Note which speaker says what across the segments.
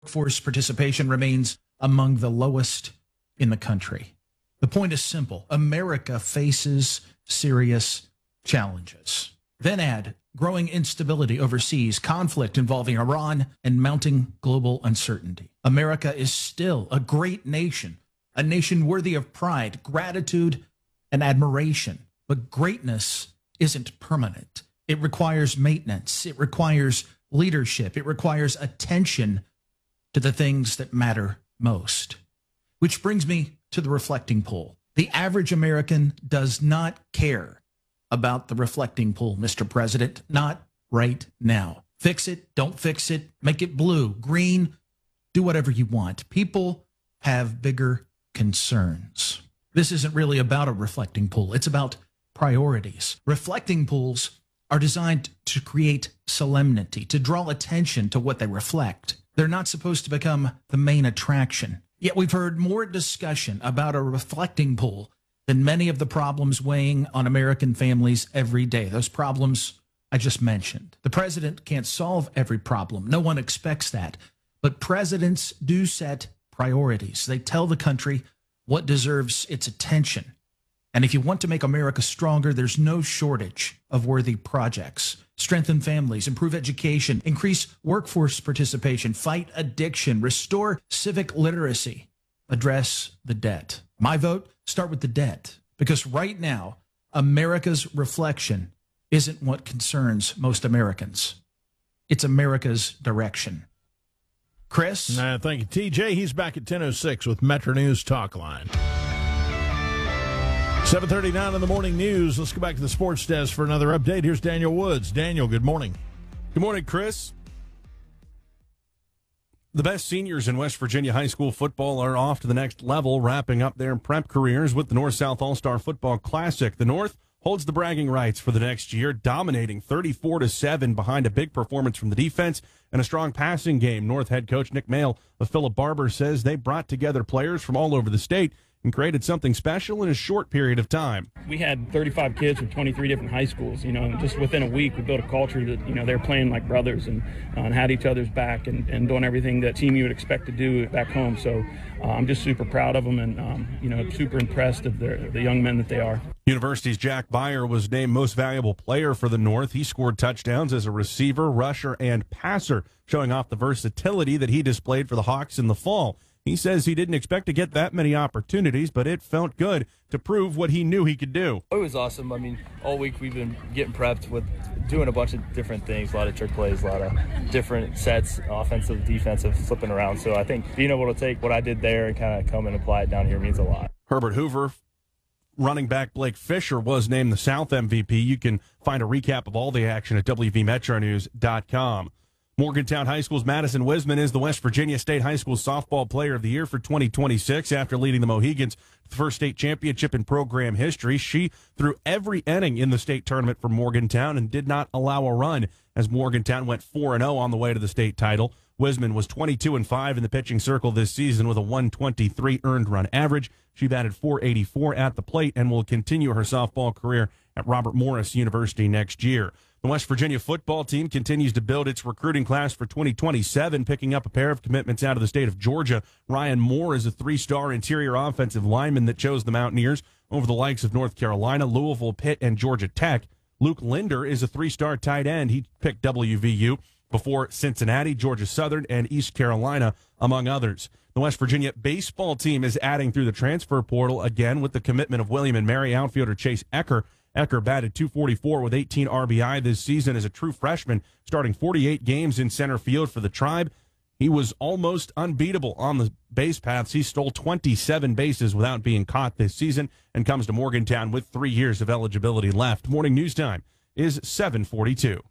Speaker 1: Workforce participation remains among the lowest in the country. The point is simple. America faces serious challenges. Then add growing instability overseas, conflict involving Iran, and mounting global uncertainty. America is still a great nation, a nation worthy of pride, gratitude, and admiration. But greatness isn't permanent. It requires maintenance. It requires leadership. It requires attention to the things that matter most. Which brings me to the reflecting poll. The average American does not care about the reflecting pool, Mr. President. Not right now. Fix it, don't fix it, make it blue, green, do whatever you want. People have bigger concerns. This isn't really about a reflecting pool. It's about priorities. Reflecting pools are designed to create solemnity, to draw attention to what they reflect. They're not supposed to become the main attraction. Yet we've heard more discussion about a reflecting pool than many of the problems weighing on American families every day. Those problems I just mentioned. The president can't solve every problem. No one expects that. But presidents do set priorities. They tell the country what deserves its attention. And if you want to make America stronger, there's no shortage of worthy projects. Strengthen families, improve education, increase workforce participation, fight addiction, restore civic literacy, address the debt. My vote, start with the debt. Because right now, America's reflection isn't what concerns most Americans. It's America's direction. Chris?
Speaker 2: Thank you, TJ. He's back at 10:06 with Metro News Talk Line. 7:39 in the morning news. Let's go back to the sports desk for another update. Here's Daniel Woods. Daniel, good morning.
Speaker 3: Good morning, Chris. The best seniors in West Virginia high school football are off to the next level, wrapping up their prep careers with the North-South All-Star Football Classic. The North holds the bragging rights for the next year, dominating 34-7 behind a big performance from the defense and a strong passing game. North head coach Nick Mail of Philip Barber says they brought together players from all over the state and created something special in a short period of time.
Speaker 4: We had 35 kids from 23 different high schools. And just within a week, we built a culture that, they're playing like brothers and had each other's back and doing everything that team you would expect to do back home. So I'm just super proud of them and, super impressed of the young men that they are.
Speaker 3: University's Jack Byer was named most valuable player for the North. He scored touchdowns as a receiver, rusher, and passer, showing off the versatility that he displayed for the Hawks in the fall. He says he didn't expect to get that many opportunities, but it felt good to prove what he knew he could do.
Speaker 5: It was awesome. All week we've been getting prepped with doing a bunch of different things, a lot of trick plays, a lot of different sets, offensive, defensive, flipping around. So I think being able to take what I did there and kind of come and apply it down here means a lot.
Speaker 3: Herbert Hoover, running back Blake Fisher was named the South MVP. You can find a recap of all the action at WVMetroNews.com. Morgantown High School's Madison Wisman is the West Virginia State High School Softball Player of the Year for 2026 after leading the Mohegans to the first state championship in program history. She threw every inning in the state tournament for Morgantown and did not allow a run as Morgantown went 4-0 on the way to the state title. Wisman was 22-5 in the pitching circle this season with a 123 earned run average. She batted .484 at the plate and will continue her softball career at Robert Morris University next year. The West Virginia football team continues to build its recruiting class for 2027, picking up a pair of commitments out of the state of Georgia. Ryan Moore is a three-star interior offensive lineman that chose the Mountaineers over the likes of North Carolina, Louisville, Pitt, and Georgia Tech. Luke Linder is a three-star tight end. He picked WVU before Cincinnati, Georgia Southern, and East Carolina, among others. The West Virginia baseball team is adding through the transfer portal again with the commitment of William and Mary outfielder Chase Ecker. Ecker batted .244 with 18 RBI this season as a true freshman, starting 48 games in center field for the Tribe. He was almost unbeatable on the base paths. He stole 27 bases without being caught this season and comes to Morgantown with 3 years of eligibility left. Morning news time is 7:42.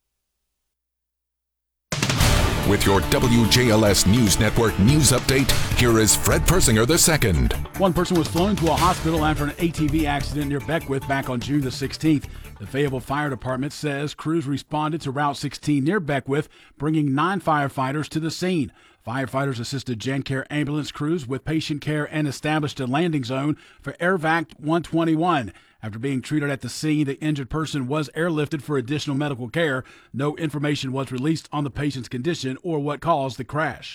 Speaker 6: With your WJLS News Network news update, here is Fred Persinger II.
Speaker 7: One person was flown to a hospital after an ATV accident near Beckwith back on June the 16th. The Fayetteville Fire Department says crews responded to Route 16 near Beckwith, bringing 9 firefighters to the scene. Firefighters assisted GenCare ambulance crews with patient care and established a landing zone for AirVac 121. After being treated at the scene, the injured person was airlifted for additional medical care. No information was released on the patient's condition or what caused the crash.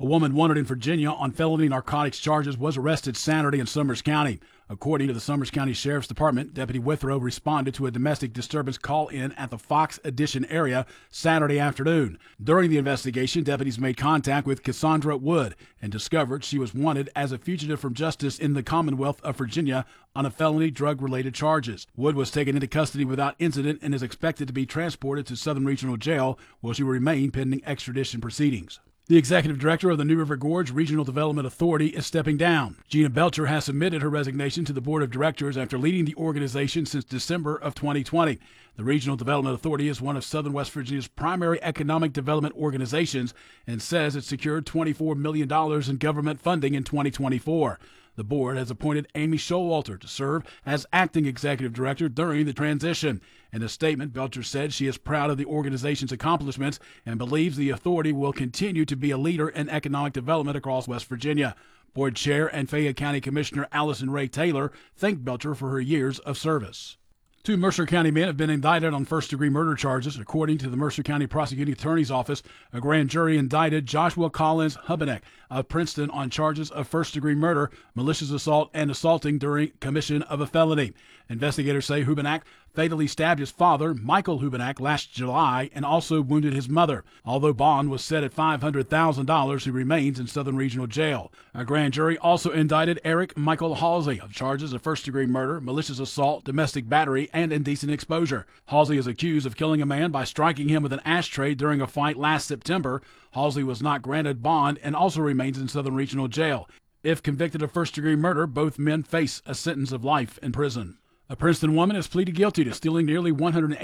Speaker 7: A woman wanted in Virginia on felony narcotics charges was arrested Saturday in Summers County. According to the Summers County Sheriff's Department, Deputy Withrow responded to a domestic disturbance call-in at the Fox Addition area Saturday afternoon. During the investigation, deputies made contact with Cassandra Wood and discovered she was wanted as a fugitive from justice in the Commonwealth of Virginia on a felony drug-related charges. Wood was taken into custody without incident and is expected to be transported to Southern Regional Jail, where she will remain pending extradition proceedings. The executive director of the New River Gorge Regional Development Authority is stepping down. Gina Belcher has submitted her resignation to the board of directors after leading the organization since December of 2020. The Regional Development Authority is one of Southern West Virginia's primary economic development organizations and says it secured $24 million in government funding in 2024. The board has appointed Amy Showalter to serve as acting executive director during the transition. In a statement, Belcher said she is proud of the organization's accomplishments and believes the authority will continue to be a leader in economic development across West Virginia. Board Chair and Fayette County Commissioner Allison Ray Taylor thanked Belcher for her years of service. 2 Mercer County men have been indicted on first-degree murder charges. According to the Mercer County Prosecuting Attorney's Office, a grand jury indicted Joshua Collins Hubenek of Princeton on charges of first-degree murder, malicious assault, and assaulting during commission of a felony. Investigators say Hubenek fatally stabbed his father, Michael Hubenek, last July and also wounded his mother. Although bond was set at $500,000, he remains in Southern Regional Jail. A grand jury also indicted Eric Michael Halsey of charges of first-degree murder, malicious assault, domestic battery, and indecent exposure. Halsey is accused of killing a man by striking him with an ashtray during a fight last September. Halsey was not granted bond and also remains in Southern Regional Jail. If convicted of first-degree murder, both men face a sentence of life in prison. A Princeton woman has pleaded guilty to stealing nearly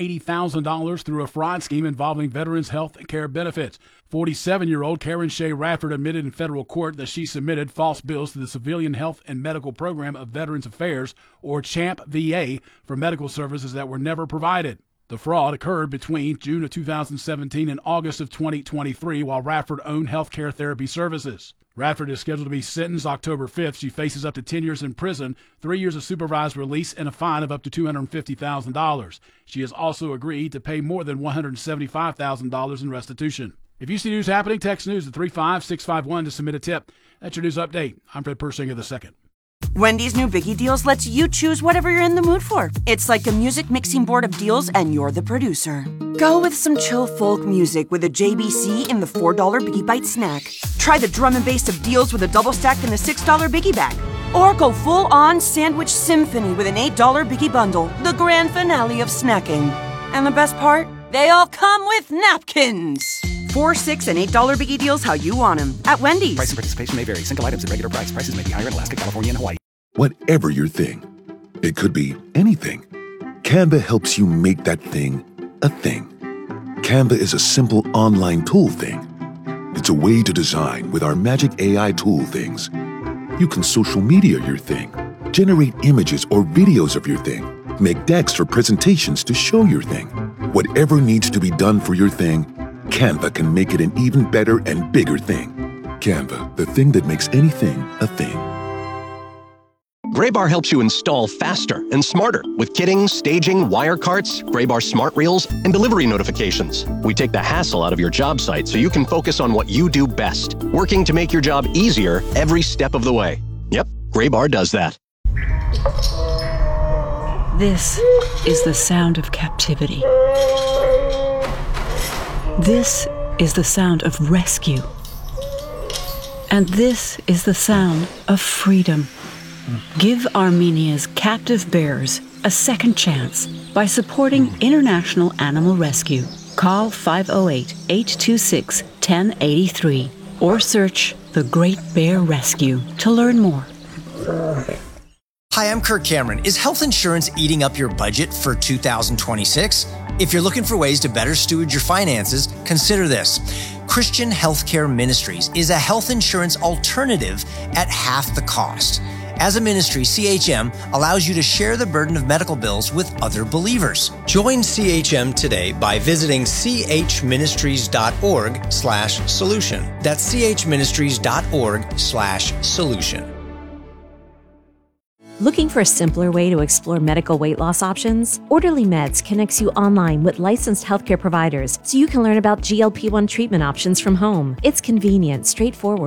Speaker 7: $180,000 through a fraud scheme involving veterans' health care benefits. 47-year-old Karen Shea Radford admitted in federal court that she submitted false bills to the Civilian Health and Medical Program of Veterans Affairs, or CHAMP VA, for medical services that were never provided. The fraud occurred between June of 2017 and August of 2023 while Radford owned healthcare therapy services. Radford is scheduled to be sentenced October 5th. She faces up to 10 years in prison, 3 years of supervised release, and a fine of up to $250,000. She has also agreed to pay more than $175,000 in restitution. If you see news happening, text news to 35651 to submit a tip. That's your news update. I'm Fred Persinger II.
Speaker 8: Wendy's new Biggie Deals lets you choose whatever you're in the mood for. It's like a music mixing board of deals, and you're the producer. Go with some chill folk music with a JBC in the $4 Biggie Bite snack. Try the drum and bass of deals with a double stack in the $6 Biggie bag. Or go full-on sandwich symphony with an $8 Biggie bundle, the grand finale of snacking. And the best part? They all come with napkins. $4, $6, and $8 Biggie Deals how you want them at Wendy's.
Speaker 9: Price and participation may vary. Single items at regular price. Prices may be higher in Alaska, California, and Hawaii.
Speaker 6: Whatever your thing, it could be anything. Canva helps you make that thing a thing. Canva is a simple online tool thing. It's a way to design with our magic AI tool things. You can social media your thing, generate images or videos of your thing, make decks for presentations to show your thing. Whatever needs to be done for your thing, Canva can make it an even better and bigger thing. Canva, the thing that makes anything a thing.
Speaker 10: Graybar helps you install faster and smarter with kitting, staging, wire carts, Graybar smart reels, and delivery notifications. We take the hassle out of your job site so you can focus on what you do best, working to make your job easier every step of the way. Yep, Graybar does that.
Speaker 11: This is the sound of captivity. This is the sound of rescue. And this is the sound of freedom. Give Armenia's captive bears a second chance by supporting International Animal Rescue. Call 508-826-1083 or search The Great Bear Rescue to learn more.
Speaker 12: Hi, I'm Kirk Cameron. Is health insurance eating up your budget for 2026? If you're looking for ways to better steward your finances, consider this. Christian Healthcare Ministries is a health insurance alternative at half the cost. As a ministry, CHM allows you to share the burden of medical bills with other believers. Join CHM today by visiting chministries.org/solution. That's chministries.org/solution.
Speaker 13: Looking for a simpler way to explore medical weight loss options? Orderly Meds connects you online with licensed healthcare providers so you can learn about GLP-1 treatment options from home. It's convenient, straightforward,